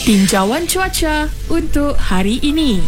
Tinjauan cuaca untuk hari ini.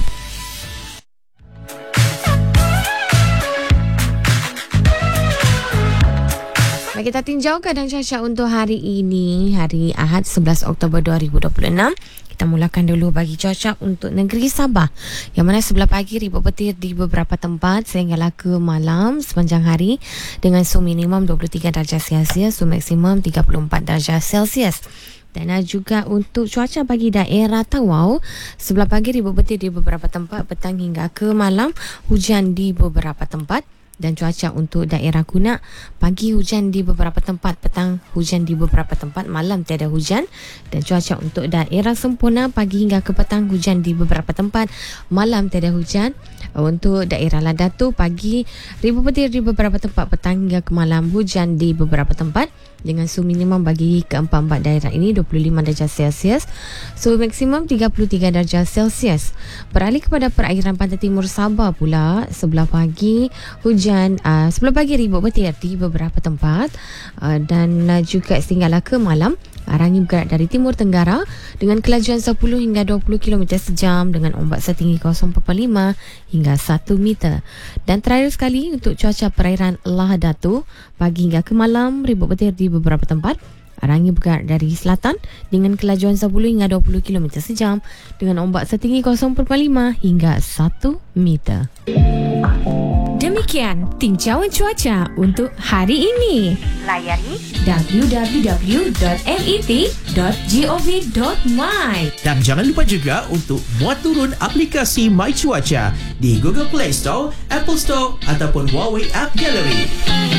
Kita tinjau keadaan cuaca untuk hari ini, hari Ahad 11 Oktober 2026. Kita mulakan dulu bagi cuaca untuk negeri Sabah, yang mana sebelah pagi ribut petir di beberapa tempat sehinggalah ke malam sepanjang hari dengan suhu minimum 23 darjah Celsius, suhu maksimum 34 darjah Celsius. Dan juga untuk cuaca bagi daerah Tawau, sebelah pagi ribut petir di beberapa tempat, petang hingga ke malam hujan di beberapa tempat. Dan cuaca untuk daerah Kunak, pagi hujan di beberapa tempat, petang hujan di beberapa tempat, malam tiada hujan. Dan cuaca untuk daerah Sempurna, pagi hingga ke petang hujan di beberapa tempat, malam tiada hujan. Untuk daerah Ladatu, pagi ribut petir di beberapa tempat, petang hingga ke malam hujan di beberapa tempat. Dengan suhu minimum bagi keempat-empat daerah ini 25 darjah Celsius, suhu maksimum 33 darjah Celsius. Beralih kepada perairan pantai timur Sabah pula, sebelah pagi hujan, sebelah pagi ribut petir di beberapa tempat, dan juga sehinggalah ke malam angin bergerak dari timur tenggara dengan kelajuan 10 hingga 20 km sejam dengan ombak setinggi 0.45 hingga 1 meter. Dan terakhir sekali untuk cuaca perairan Lahadatu, pagi hingga ke malam ribut petir di beberapa tempat. Angin bergerak dari selatan dengan kelajuan 10 hingga 20 km sejam dengan ombak setinggi 0.45 hingga 1 meter. Demikian tinjauan cuaca untuk hari ini. Layari www.met.gov.my. Dan jangan lupa juga untuk muat turun aplikasi My Cuaca di Google Play Store, Apple Store ataupun Huawei App Gallery.